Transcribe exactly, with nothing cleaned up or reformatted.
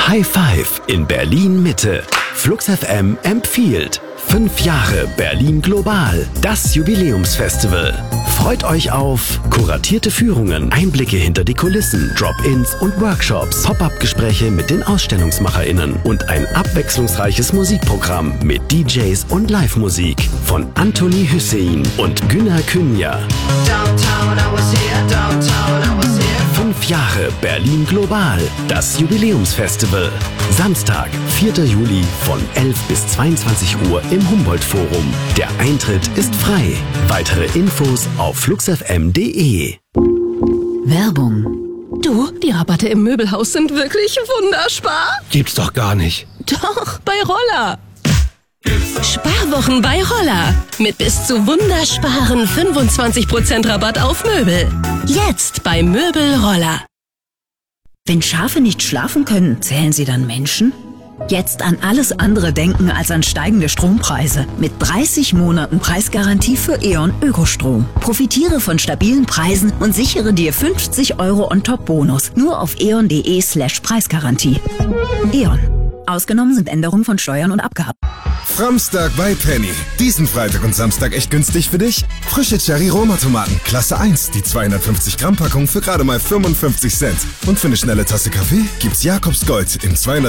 High Five in Berlin Mitte. Flux F M empfiehlt Fünf Jahre Berlin Global, das Jubiläumsfestival. Freut euch auf kuratierte Führungen, Einblicke hinter die Kulissen, Drop-ins und Workshops, Pop-up-Gespräche mit den AusstellungsmacherInnen und ein abwechslungsreiches Musikprogramm mit D Js und Live-Musik von Anthony Hüseyin und Günner Künja. Fünf Jahre Berlin Global, das Jubiläumsfestival. Samstag, vierter Juli von elf bis zweiundzwanzig Uhr im Humboldt-Forum. Der Eintritt ist frei. Weitere Infos auf fluxfm punkt de. Werbung. Du, die Rabatte im Möbelhaus sind wirklich wunderspar. Gibt's doch gar nicht. Doch, bei Roller. Sparwochen bei Roller. Mit bis zu wundersparen fünfundzwanzig Prozent Rabatt auf Möbel. Jetzt bei Möbel Roller. Wenn Schafe nicht schlafen können, zählen sie dann Menschen? Jetzt an alles andere denken als an steigende Strompreise. Mit dreißig Monaten Preisgarantie für E.ON Ökostrom. Profitiere von stabilen Preisen und sichere dir fünfzig Euro On-Top-Bonus. Nur auf eon.de slash Preisgarantie. E.ON. Ausgenommen sind Änderungen von Steuern und Abgaben. Framstag bei Penny. Diesen Freitag und Samstag echt günstig für dich? Frische Cherry-Roma-Tomaten, Klasse eins, die zweihundertfünfzig Gramm Packung für gerade mal fünfundfünfzig Cent. Und für eine schnelle Tasse Kaffee gibt's Jakobs Gold im zweihundert